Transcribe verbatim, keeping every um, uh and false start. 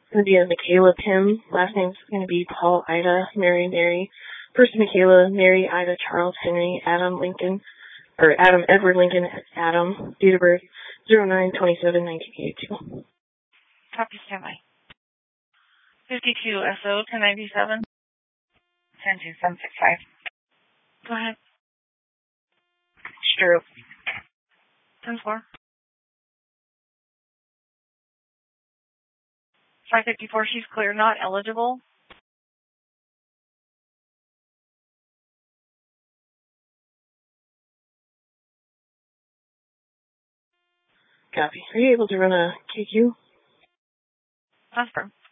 It's going to be a Michaela Tim. Last name's going to be Paul, Ida, Mary, Mary. First Michaela, Mary, Ida, Charles, Henry, Adam, Lincoln, or Adam, Edward Lincoln, Adam. Date of birth, zero nine twenty-seven nineteen eighty-two. Copy, standby. fifty-two S O ten ninety-seven. ten two seven six five. Go ahead. Stroke. ten four. five fifty-four, she's clear, not eligible. Copy. Are you able to run a K Q? Confirm.